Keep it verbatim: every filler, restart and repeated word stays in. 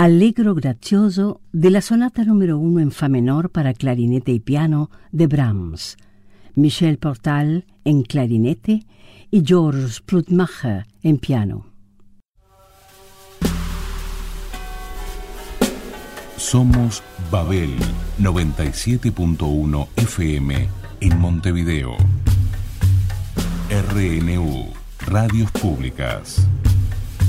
Allegro grazioso della sonata numero uno in fa menor para clarinete y piano de Brahms, Michel Portal en clarinete y Georges Plutmacher en piano. Somos Babel noventa y siete punto uno F M en Montevideo. R N U, Radios Públicas.